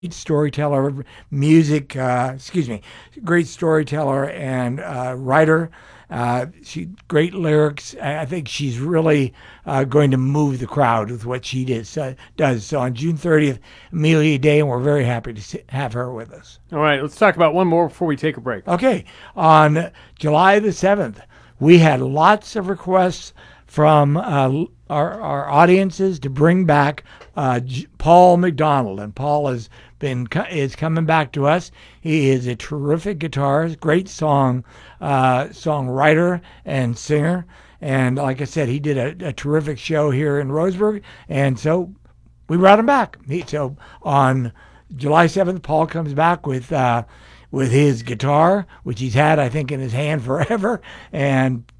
storyteller, great storyteller and writer. She great lyrics. I think she's really going to move the crowd with what she does. So on June 30th, Amelia Day, and we're very happy to have her with us. All right, let's talk about one more before we take a break. Okay, on July the 7th, we had lots of requests from our audiences to bring back Paul McDonald, and Paul is coming back to us. He is a terrific guitarist, great songwriter and singer, and like I said, he did a terrific show here in Roseburg, and so we brought him back. So on July 7th, Paul comes back with his guitar, which he's had, I think, in his hand forever, and